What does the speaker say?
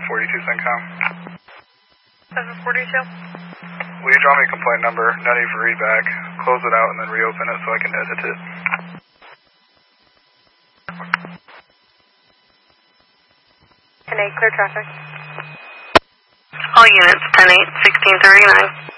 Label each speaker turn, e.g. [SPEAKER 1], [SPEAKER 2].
[SPEAKER 1] 42 CENTCOM.
[SPEAKER 2] 742.
[SPEAKER 1] Will you draw me a complaint number? No need for readback. Close it out and then reopen it so I can edit it.
[SPEAKER 2] Clear traffic.
[SPEAKER 3] All units, 10-8, 1639.